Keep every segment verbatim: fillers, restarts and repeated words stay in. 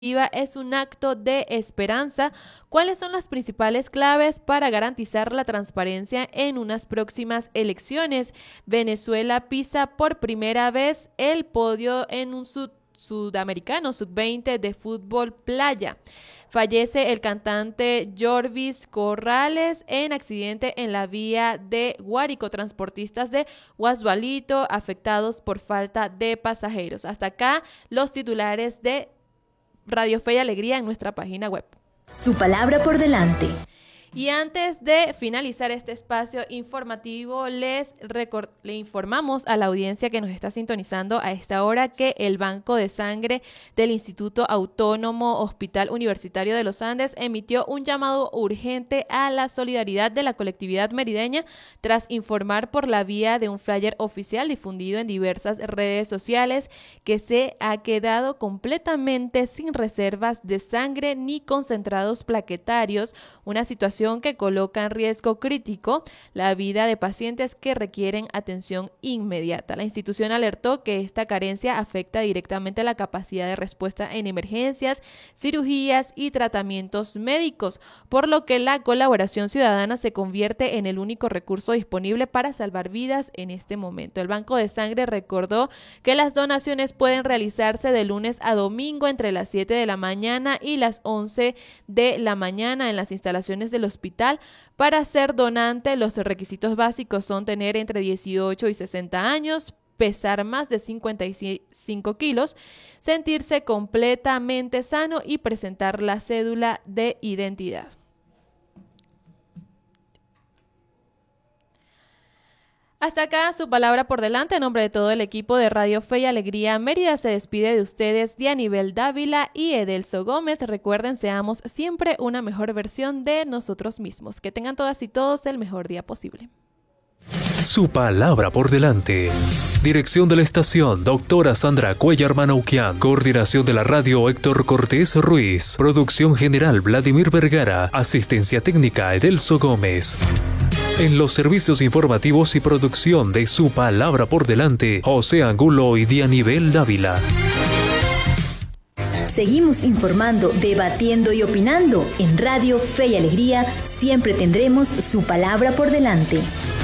Es un acto de esperanza. ¿Cuáles son las principales claves para garantizar la transparencia en unas próximas elecciones? Venezuela pisa por primera vez el podio en un sud sudamericano sub veinte de fútbol playa. Fallece el cantante Jorvis Corrales en accidente en la vía de Guárico. Transportistas de Guasdualito afectados por falta de pasajeros. Hasta acá los titulares de Radio Fe y Alegría en nuestra página web. Su palabra por delante. Y antes de finalizar este espacio informativo, les record- le informamos a la audiencia que nos está sintonizando a esta hora que el Banco de Sangre del Instituto Autónomo Hospital Universitario de los Andes emitió un llamado urgente a la solidaridad de la colectividad merideña tras informar por la vía de un flyer oficial difundido en diversas redes sociales que se ha quedado completamente sin reservas de sangre ni concentrados plaquetarios, una situación que coloca en riesgo crítico la vida de pacientes que requieren atención inmediata. La institución alertó que esta carencia afecta directamente la capacidad de respuesta en emergencias, cirugías y tratamientos médicos, por lo que la colaboración ciudadana se convierte en el único recurso disponible para salvar vidas en este momento. El Banco de Sangre recordó que las donaciones pueden realizarse de lunes a domingo entre las siete de la mañana y las once de la mañana en las instalaciones de los hospital. Para ser donante, los requisitos básicos son tener entre dieciocho y sesenta años, pesar más de cincuenta y cinco kilos, sentirse completamente sano y presentar la cédula de identidad. Hasta acá su palabra por delante. En nombre de todo el equipo de Radio Fe y Alegría Mérida se despide de ustedes Dianibel Dávila y Edelso Gómez. Recuerden, seamos siempre una mejor versión de nosotros mismos. Que tengan todas y todos el mejor día posible. Su palabra por delante. Dirección de la estación, doctora Sandra Cuellar Manoukian. Coordinación de la radio, Héctor Cortés Ruiz. Producción general, Vladimir Vergara. Asistencia técnica, Edelso Gómez. En los servicios informativos y producción de Su palabra por delante, José Angulo y Dianibel Dávila. Seguimos informando, debatiendo y opinando. En Radio Fe y Alegría siempre tendremos su palabra por delante.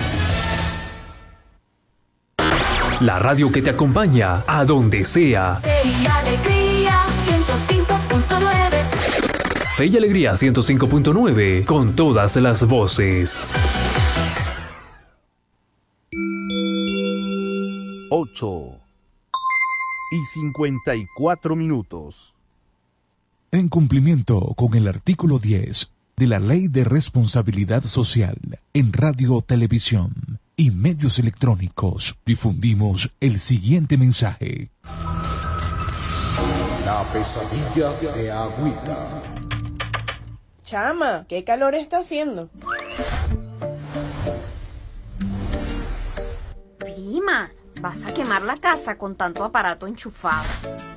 La radio que te acompaña a donde sea. Fe y Alegría ciento cinco punto nueve. Fe y Alegría ciento cinco punto nueve, con todas las voces. ocho y cincuenta y cuatro minutos. En cumplimiento con el artículo diez de la Ley de Responsabilidad Social en Radio, Televisión y Medios Electrónicos, difundimos el siguiente mensaje. La pesadilla de Agüita. Chama, ¿qué calor está haciendo? Prima, vas a quemar la casa con tanto aparato enchufado.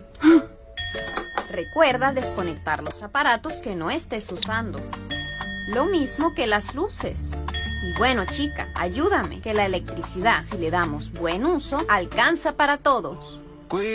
Recuerda desconectar los aparatos que no estés usando. Lo mismo que las luces. Y bueno, chica, ayúdame, que la electricidad, si le damos buen uso, alcanza para todos.